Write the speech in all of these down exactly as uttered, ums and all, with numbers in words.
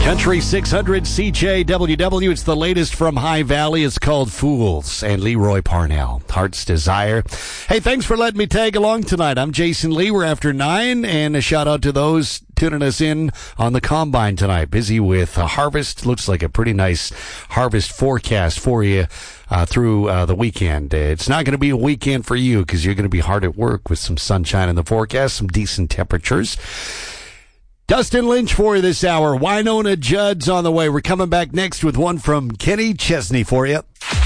Country six hundred C J W W. It's the latest from High Valley. It's called Fools and Leroy Parnell, Heart's Desire. Hey, thanks for letting me tag along tonight. I'm Jason Lee. We're after nine, and a shout out to those tuning us in on the Combine tonight. Busy with a harvest. Looks like a pretty nice harvest forecast for you uh, through uh, the weekend. It's not going to be a weekend for you because you're going to be hard at work with some sunshine in the forecast, some decent temperatures. Dustin Lynch for you this hour. Wynonna Judd's on the way. We're coming back next with one from Kenny Chesney for you.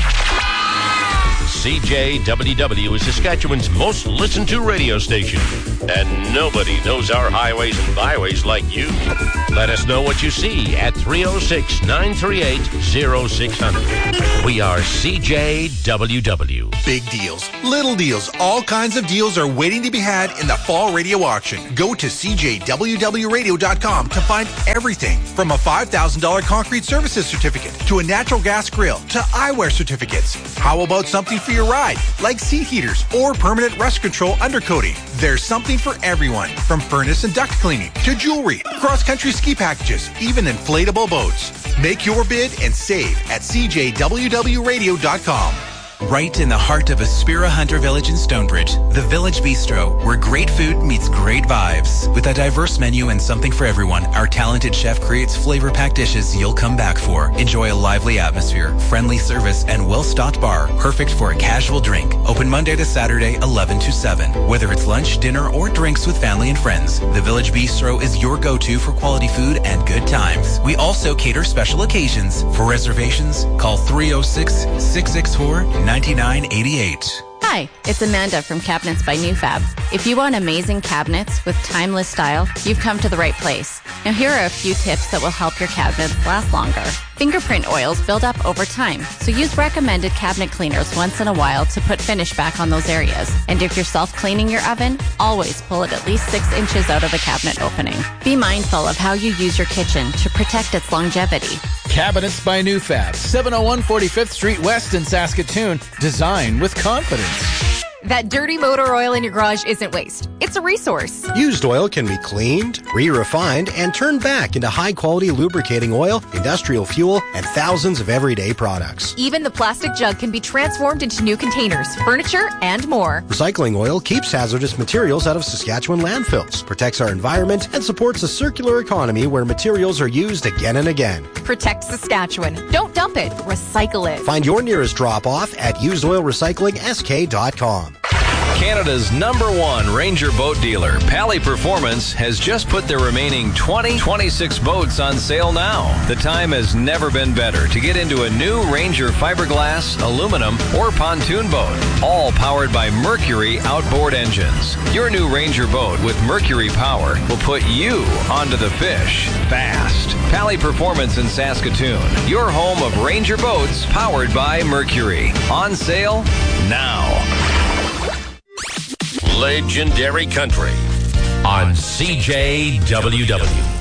C J W W is Saskatchewan's most listened to radio station, and nobody knows our highways and byways like you. Let us know what you see at three oh six, nine three eight, oh six hundred. We are C J W W. Big deals, little deals, all kinds of deals are waiting to be had in the fall radio auction. Go to C J W W radio dot com to find everything from a five thousand dollars concrete services certificate to a natural gas grill to eyewear certificates. How about something for your ride, like seat heaters or permanent rust control undercoating? There's something for everyone, from furnace and duct cleaning to jewelry, cross-country ski packages, even inflatable boats. Make your bid and save at C J W W radio dot com. Right in the heart of Aspira Hunter Village in Stonebridge, the Village Bistro, where great food meets great vibes. With a diverse menu and something for everyone, our talented chef creates flavor-packed dishes you'll come back for. Enjoy a lively atmosphere, friendly service, and well-stocked bar, perfect for a casual drink. Open Monday to Saturday, eleven to seven. Whether it's lunch, dinner, or drinks with family and friends, the Village Bistro is your go-to for quality food and good times. We also cater special occasions. For reservations, call three oh six, six six four, ninety-nine eighty-eight. Hi, it's Amanda from Cabinets by Newfab. If you want amazing cabinets with timeless style, you've come to the right place. Now here are a few tips that will help your cabinets last longer. Fingerprint oils build up over time, so use recommended cabinet cleaners once in a while to put finish back on those areas. And if you're self-cleaning your oven, always pull it at least six inches out of the cabinet opening. Be mindful of how you use your kitchen to protect its longevity. Cabinets by Newfab, seven oh one forty-fifth Street West in Saskatoon. Design with confidence. That dirty motor oil in your garage isn't waste. It's a resource. Used oil can be cleaned, re-refined, and turned back into high-quality lubricating oil, industrial fuel, and thousands of everyday products. Even the plastic jug can be transformed into new containers, furniture, and more. Recycling oil keeps hazardous materials out of Saskatchewan landfills, protects our environment, and supports a circular economy where materials are used again and again. Protect Saskatchewan. Don't dump it. Recycle it. Find your nearest drop-off at used oil recycling s k dot com. Canada's number one Ranger boat dealer, Pally Performance, has just put their remaining twenty twenty-six boats on sale now. The time has never been better to get into a new Ranger fiberglass, aluminum, or pontoon boat, all powered by Mercury outboard engines. Your new Ranger boat with Mercury power will put you onto the fish fast. Pally Performance in Saskatoon, your home of Ranger boats powered by Mercury. On sale now. Legendary Country on C J W W.